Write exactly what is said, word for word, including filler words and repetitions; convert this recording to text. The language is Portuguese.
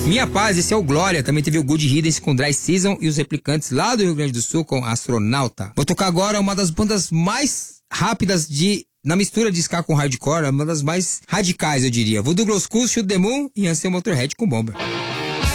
Minha Paz, esse é o Glória. Também teve o Good Riddance com Dry Season e os Replicantes lá do Rio Grande do Sul com Astronauta. Vou tocar agora uma das bandas mais rápidas de... na mistura de ska com hardcore, uma das mais radicais, eu diria. Voodoo Glow Skull, Shoot the Moon e Ansel Motorhead com Bomber.